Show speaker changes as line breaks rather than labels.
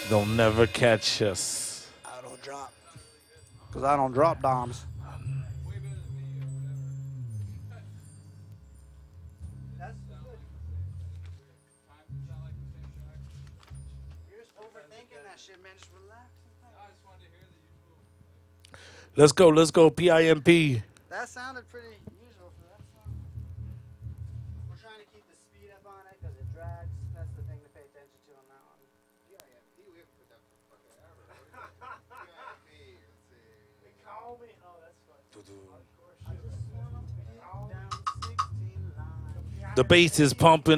They'll never catch us.
I don't drop. Because I don't drop bombs. You're just overthinking that shit, man. Just relax.
Let's go. Let's go. PIMP.
That sounded pretty usual for that song. We're trying to keep the speed up on it because it drags. That's the thing to pay attention to on that one.
PIMP, we haven't put that fucking ever. PIMP, let's see.
They call me. Oh, that's fun.
The bass is pumping.